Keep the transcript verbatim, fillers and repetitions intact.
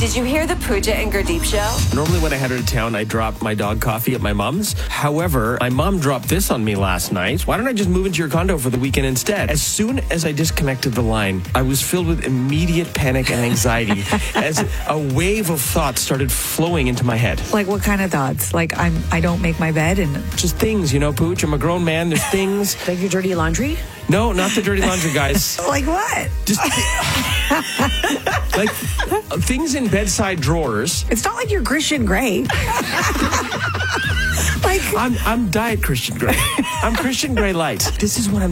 Did you hear the Pooja and Gurdeep show? Normally when I head out of town, I drop my dog coffee at my mom's. However, my mom dropped this on me last night. Why don't I just move into your condo for the weekend instead? As soon as I disconnected the line, I was filled with immediate panic and anxiety as a wave of thoughts started flowing into my head. Like what kind of thoughts? Like I'm, I don't make my bed and... Just things, you know, Pooch. I'm a grown man. There's things. Like your dirty laundry? No, not the dirty laundry, guys. Like what? Just like things in bedside drawers. It's not like you're Christian Grey. Like I'm I'm Diet Christian Grey. I'm Christian Grey Light. This is what I'm